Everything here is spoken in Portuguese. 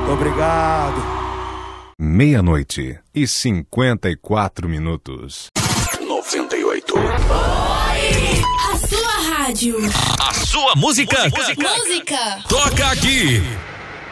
Obrigado. 00:54. 98. A sua rádio. A sua música. Música. Toca aqui.